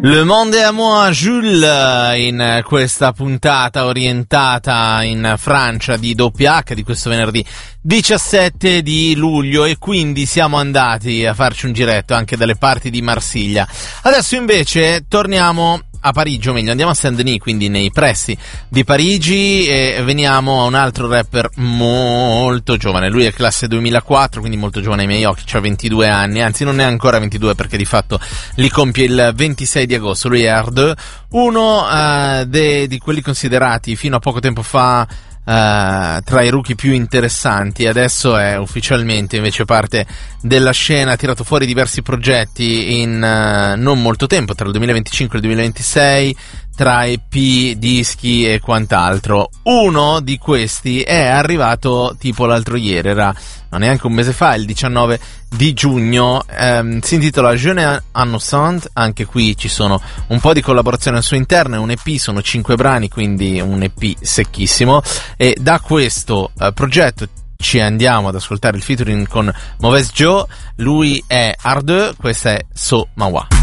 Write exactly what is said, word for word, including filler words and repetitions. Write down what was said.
Le monde à moi, Jules, in questa puntata orientata in Francia di doppia H di questo venerdì diciassette di luglio, e quindi siamo andati a farci un giretto anche dalle parti di Marsiglia. Adesso invece torniamo a Parigi, o meglio andiamo a Saint-Denis, quindi nei pressi di Parigi, e veniamo a un altro rapper molto giovane. Lui è classe duemilaquattro, quindi molto giovane ai miei occhi, ha ventidue anni, anzi non è ancora ventidue perché di fatto li compie il ventisei di agosto. Lui è R due, uno uh, de, di quelli considerati fino a poco tempo fa Uh, tra i rookie più interessanti. Adesso è ufficialmente invece parte della scena, ha tirato fuori diversi progetti in uh, non molto tempo, tra il duemilaventicinque e il duemilaventisei, tra E P, dischi e quant'altro. Uno di questi è arrivato tipo l'altro ieri, era non neanche un mese fa, il diciannove di giugno, ehm, si intitola Jeune Innocente. Anche qui ci sono un po' di collaborazione al suo interno, è un E P, sono cinque brani, quindi un E P secchissimo, e da questo eh, progetto ci andiamo ad ascoltare il featuring con Mauvaise Joe. Lui è R due, questa è So Mawa.